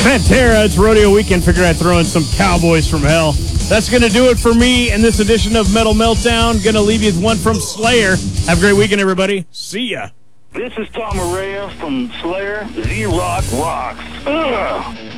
Pantera, it's rodeo weekend. Figure I'd throw in some Cowboys from Hell. That's going to do it for me in this edition of Metal Meltdown. Going to leave you with one from Slayer. Have a great weekend, everybody. See ya. This is Tom Araya from Slayer. Z-Rock rocks. Ugh.